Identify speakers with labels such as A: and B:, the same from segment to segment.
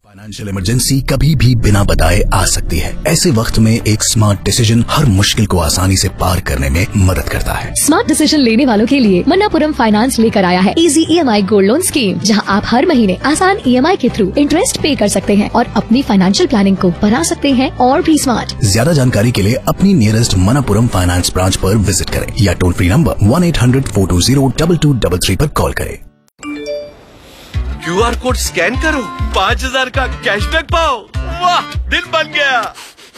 A: Financial emergency कभी भी बिना बताए आ सकती है। ऐसे वक्त में एक स्मार्ट डिसीजन हर मुश्किल को आसानी से पार करने में मदद करता है।
B: स्मार्ट डिसीजन लेने वालों के लिए मन्नापुरम फाइनेंस लेकर आया है easy EMI gold loan scheme, जहां आप हर महीने आसान EMI के थ्रू इंटरेस्ट पे कर सकते हैं और अपनी फाइनेंशियल प्लानिंग को बना सकते हैं और भी स्मार्ट।
A: ज्यादा जानकारी के लिए अपनी नियरेस्ट मन्नापुरम फाइनेंस ब्रांच पर विजिट करें या टोल फ्री नंबर 1-800-420-2222 पर कॉल करें।
C: QR कोड स्कैन करो, 5000 का कैशबैक पाओ। वाह, दिल बन गया।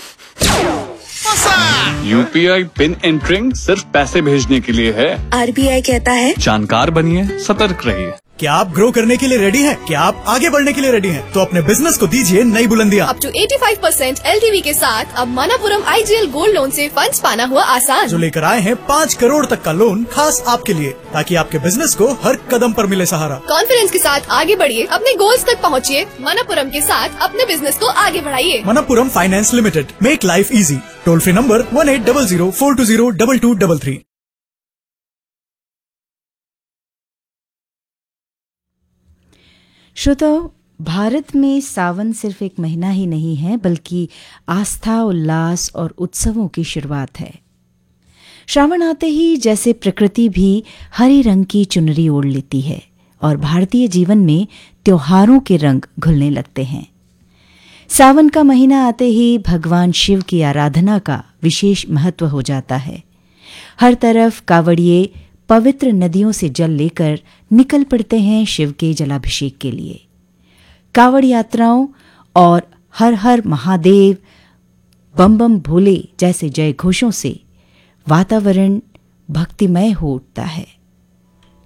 D: UPI पिन एंटरिंग सिर्फ पैसे भेजने के लिए है।
E: RBI कहता है
D: जानकार बनिए, सतर्क रहिए।
F: क्या आप ग्रो करने के लिए रेडी हैं? क्या आप आगे बढ़ने के लिए रेडी हैं? तो अपने बिजनेस को दीजिए नई बुलंदियां।
G: अप टू 85% LTV के साथ अब मन्नापुरम IGL गोल्ड लोन से फंड्स पाना हुआ आसान।
F: जो लेकर आए हैं 5 करोड़ तक का लोन खास आपके लिए, ताकि आपके बिजनेस को हर कदम पर मिले सहारा।
G: कॉन्फिडेंस के साथ आगे बढ़िए, अपने गोल्स तक पहुँचिए। मन्नापुरम के साथ अपने बिजनेस को आगे बढ़ाइए।
F: Manappuram finance limited, make life easy. Toll free number 1800-420-2233।
H: श्रोताओ, Bharat में सावन सिर्फ एक महीना ही नहीं है, बल्कि आस्था, उल्लास और उत्सवों की शुरुआत है। श्रावण आते ही जैसे प्रकृति भी हरे रंग की चुनरी ओढ़ लेती है और भारतीय जीवन में त्योहारों के रंग घुलने लगते हैं। सावन का महीना आते ही भगवान शिव की आराधना का विशेष महत्व हो जाता है। हर तरफ कांवड़िए पवित्र नदियों से जल लेकर निकल पड़ते हैं शिव के जलाभिषेक के लिए। कांवड़ यात्राओं और हर हर महादेव, बम बम भोले जैसे जय घोषों से वातावरण भक्तिमय हो उठता है।